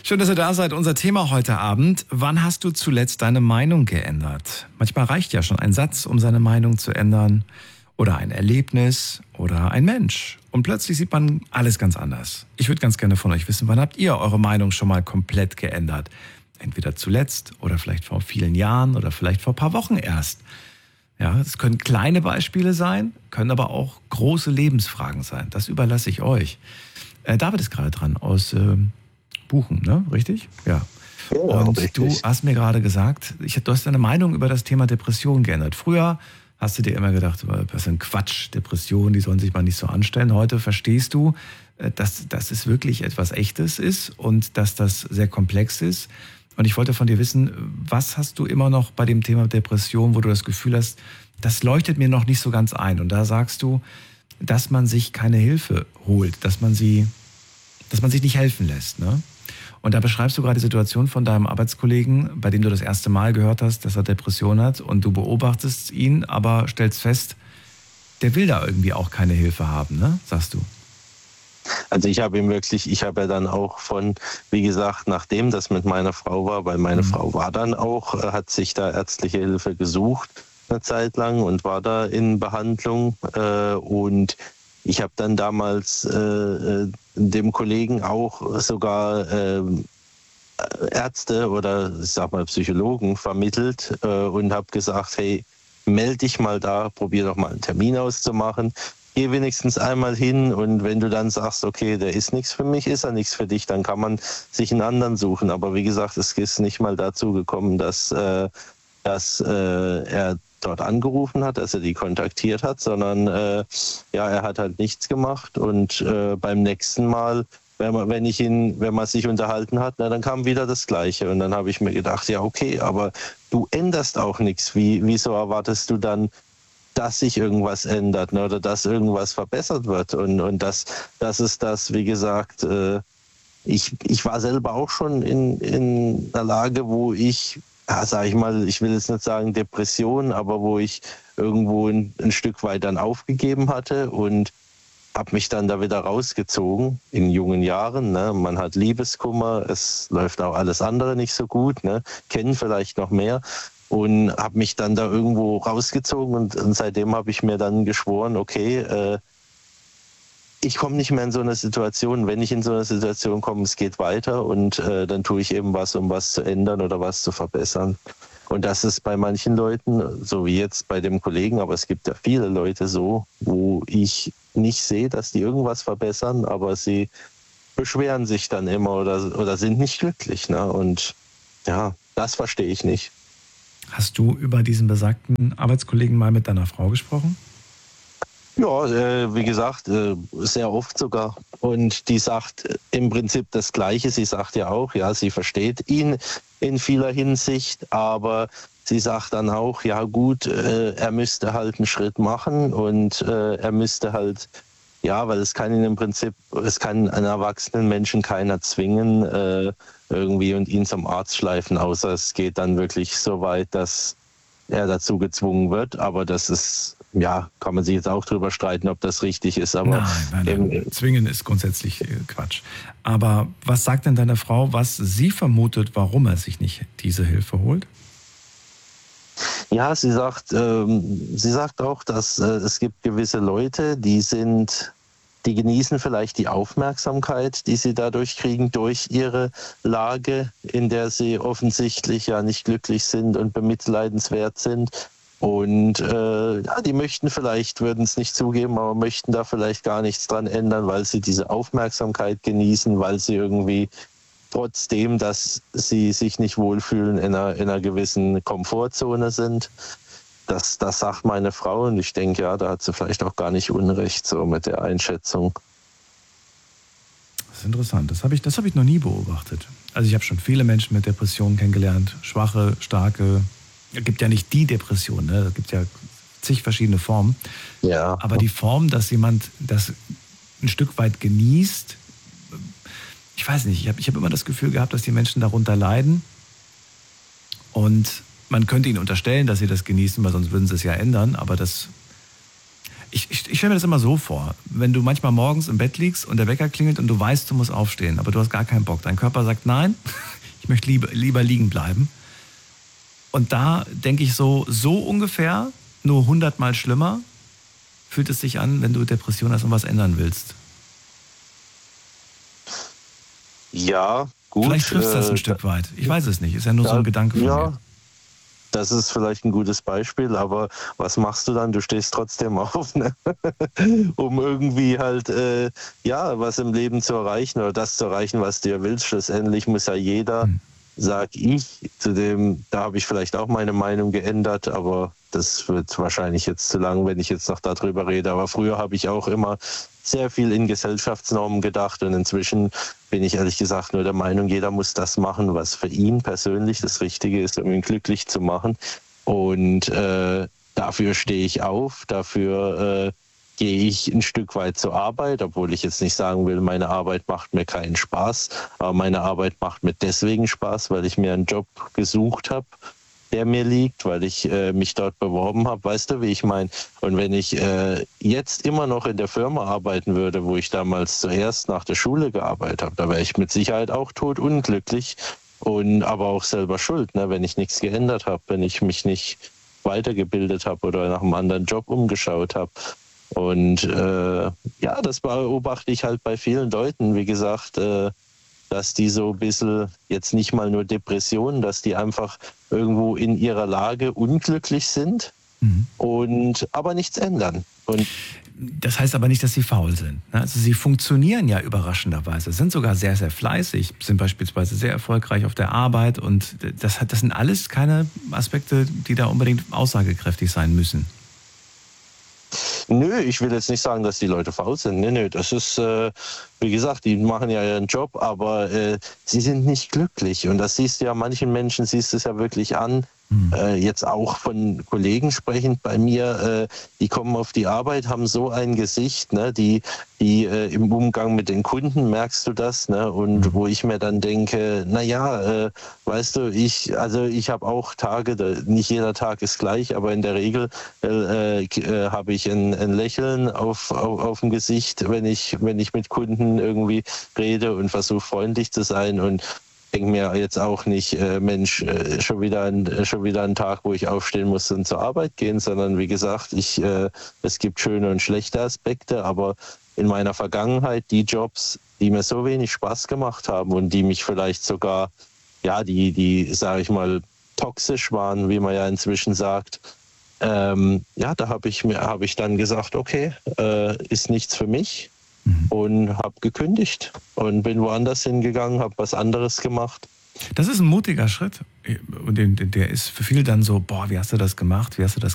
Schön, dass ihr da seid. Unser Thema heute Abend. Wann hast du zuletzt deine Meinung geändert? Manchmal reicht ja schon ein Satz, um seine Meinung zu ändern. Oder ein Erlebnis oder ein Mensch. Und plötzlich sieht man alles ganz anders. Ich würde ganz gerne von euch wissen, wann habt ihr eure Meinung schon mal komplett geändert? Entweder zuletzt oder vielleicht vor vielen Jahren oder vielleicht vor ein paar Wochen erst. Ja, es können kleine Beispiele sein, können aber auch große Lebensfragen sein. Das überlasse ich euch. David ist gerade dran aus Buchen, ne? Richtig? Ja. Und richtig. Du hast mir gerade gesagt, du hast deine Meinung über das Thema Depression geändert. Früher hast du dir immer gedacht, das ist ein Quatsch, Depressionen, die sollen sich mal nicht so anstellen. Heute verstehst du, dass es wirklich etwas Echtes ist und dass das sehr komplex ist. Und ich wollte von dir wissen, was hast du immer noch bei dem Thema Depression, wo du das Gefühl hast, das leuchtet mir noch nicht so ganz ein. Und da sagst du, dass man sich keine Hilfe holt, dass man sich nicht helfen lässt, ne? Und da beschreibst du gerade die Situation von deinem Arbeitskollegen, bei dem du das erste Mal gehört hast, dass er Depression hat und du beobachtest ihn, aber stellst fest, der will da irgendwie auch keine Hilfe haben, ne? Sagst du. Also ich habe ja dann auch wie gesagt, nachdem das mit meiner Frau war, weil meine Frau war dann auch, hat sich da ärztliche Hilfe gesucht eine Zeit lang und war da in Behandlung und ich habe dann damals dem Kollegen auch sogar Ärzte oder ich sag mal Psychologen vermittelt und habe gesagt, hey, melde dich mal da, probier doch mal einen Termin auszumachen. Geh wenigstens einmal hin und wenn du dann sagst, okay, der ist nichts für mich, ist er nichts für dich, dann kann man sich einen anderen suchen. Aber wie gesagt, es ist nicht mal dazu gekommen, dass er dort angerufen hat, dass er die kontaktiert hat, sondern er hat halt nichts gemacht und beim nächsten Mal, wenn man sich unterhalten hat, dann kam wieder das Gleiche und dann habe ich mir gedacht, ja okay, aber du änderst auch nichts. Wieso erwartest du dann, dass sich irgendwas ändert, ne, oder dass irgendwas verbessert wird und das ist das, wie gesagt, ich war selber auch schon in einer Lage, wo ich, sag ich mal, ich will jetzt nicht sagen Depression, aber wo ich irgendwo ein Stück weit dann aufgegeben hatte und habe mich dann da wieder rausgezogen in jungen Jahren. Ne? Man hat Liebeskummer, es läuft auch alles andere nicht so gut, ne? Kennen vielleicht noch mehr. Und habe mich dann da irgendwo rausgezogen und seitdem habe ich mir dann geschworen, okay, ich komme nicht mehr in so eine Situation. Wenn ich in so eine Situation komme, es geht weiter und dann tue ich eben was, um was zu ändern oder was zu verbessern. Und das ist bei manchen Leuten, so wie jetzt bei dem Kollegen, aber es gibt ja viele Leute so, wo ich nicht sehe, dass die irgendwas verbessern, aber sie beschweren sich dann immer oder sind nicht glücklich. Ne? Und ja, das verstehe ich nicht. Hast du über diesen besagten Arbeitskollegen mal mit deiner Frau gesprochen? Ja, wie gesagt, sehr oft sogar. Und die sagt im Prinzip das Gleiche. Sie sagt ja auch, ja, sie versteht ihn in vieler Hinsicht, aber sie sagt dann auch, ja gut, er müsste halt einen Schritt machen und er müsste halt, ja, weil es kann einen erwachsenen Menschen keiner zwingen, irgendwie und ihn zum Arzt schleifen, außer es geht dann wirklich so weit, dass er dazu gezwungen wird. Aber das ist, ja, kann man sich jetzt auch drüber streiten, ob das richtig ist. Aber nein. Zwingen ist grundsätzlich Quatsch. Aber was sagt denn deine Frau, was sie vermutet, warum er sich nicht diese Hilfe holt? Ja, sie sagt auch, dass es gibt gewisse Leute, die genießen vielleicht die Aufmerksamkeit, die sie dadurch kriegen, durch ihre Lage, in der sie offensichtlich ja nicht glücklich sind und bemitleidenswert sind. Und die würden es nicht zugeben, aber möchten da vielleicht gar nichts dran ändern, weil sie diese Aufmerksamkeit genießen, weil sie irgendwie trotzdem, dass sie sich nicht wohlfühlen, in einer gewissen Komfortzone sind. Das sagt meine Frau und ich denke, ja, da hat sie vielleicht auch gar nicht Unrecht so mit der Einschätzung. Das ist interessant. Das hab ich noch nie beobachtet. Also ich habe schon viele Menschen mit Depressionen kennengelernt. Schwache, starke. Es gibt ja nicht die Depression, ne? Es gibt ja zig verschiedene Formen. Ja. Aber die Form, dass jemand das ein Stück weit genießt, ich weiß nicht, ich hab immer das Gefühl gehabt, dass die Menschen darunter leiden und man könnte ihnen unterstellen, dass sie das genießen, weil sonst würden sie es ja ändern, aber Ich stelle mir das immer so vor, wenn du manchmal morgens im Bett liegst und der Wecker klingelt und du weißt, du musst aufstehen, aber du hast gar keinen Bock. Dein Körper sagt, nein, ich möchte lieber liegen bleiben. Und da denke ich so ungefähr, nur 100-mal schlimmer, fühlt es sich an, wenn du Depression hast und was ändern willst. Ja, gut. Vielleicht trifft das ein Stück weit. Ich weiß es nicht. Ist ja nur so ein Gedanke von mir. Das ist vielleicht ein gutes Beispiel, aber was machst du dann? Du stehst trotzdem auf, ne? Um irgendwie halt, was im Leben zu erreichen oder das zu erreichen, was du willst. Schlussendlich muss ja jeder, sag ich, da habe ich vielleicht auch meine Meinung geändert, aber das wird wahrscheinlich jetzt zu lang, wenn ich jetzt noch darüber rede. Aber früher habe ich auch immer sehr viel in Gesellschaftsnormen gedacht und inzwischen bin ich ehrlich gesagt nur der Meinung, jeder muss das machen, was für ihn persönlich das Richtige ist, um ihn glücklich zu machen. Und dafür stehe ich auf, dafür gehe ich ein Stück weit zur Arbeit, obwohl ich jetzt nicht sagen will, meine Arbeit macht mir keinen Spaß, aber meine Arbeit macht mir deswegen Spaß, weil ich mir einen Job gesucht habe, der mir liegt, weil ich mich dort beworben habe. Weißt du, wie ich meine? Und wenn ich jetzt immer noch in der Firma arbeiten würde, wo ich damals zuerst nach der Schule gearbeitet habe, da wäre ich mit Sicherheit auch totunglücklich und aber auch selber schuld, ne, wenn ich nichts geändert habe, wenn ich mich nicht weitergebildet habe oder nach einem anderen Job umgeschaut habe. Und das beobachte ich halt bei vielen Leuten, wie gesagt, dass die so ein bisschen, jetzt nicht mal nur Depressionen, dass die einfach irgendwo in ihrer Lage unglücklich sind und aber nichts ändern. Und das heißt aber nicht, dass sie faul sind. Also sie funktionieren ja überraschenderweise, sind sogar sehr, sehr fleißig, sind beispielsweise sehr erfolgreich auf der Arbeit und das sind alles keine Aspekte, die da unbedingt aussagekräftig sein müssen. Nö, ich will jetzt nicht sagen, dass die Leute faul sind. Nö, das ist, wie gesagt, die machen ja ihren Job, aber sie sind nicht glücklich. Und das siehst du ja, manchen Menschen siehst du es ja wirklich an. Jetzt auch von Kollegen sprechend bei mir, die kommen auf die Arbeit, haben so ein Gesicht, ne, die im Umgang mit den Kunden merkst du das, ne, und wo ich mir dann denke, weißt du, ich habe auch Tage, nicht jeder Tag ist gleich, aber in der Regel habe ich ein Lächeln auf dem Gesicht, wenn ich mit Kunden irgendwie rede und versuche freundlich zu sein und denke mir jetzt auch nicht, Mensch, schon wieder ein Tag, wo ich aufstehen muss und zur Arbeit gehen, sondern wie gesagt, es gibt schöne und schlechte Aspekte, aber in meiner Vergangenheit die Jobs, die mir so wenig Spaß gemacht haben und die mich vielleicht sogar, die sage ich mal, toxisch waren, wie man ja inzwischen sagt, da habe ich dann gesagt, okay, ist nichts für mich. Und habe gekündigt und bin woanders hingegangen, habe was anderes gemacht. Das ist ein mutiger Schritt und der ist für viele dann so, boah, wie hast du das gemacht, wie hast du das